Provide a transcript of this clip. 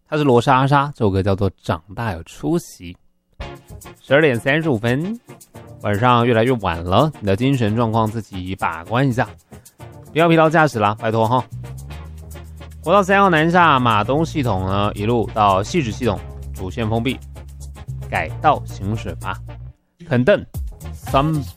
他是罗莎莎，这首歌叫做《长大有出息》。12点35分，晚上越来越晚了，你的精神状况自己把关一下，不要疲劳驾驶啦，拜托哈。国道3号南下马东系统呢，一路到汐止系统主线封闭，改道行驶吧。肯邓 Some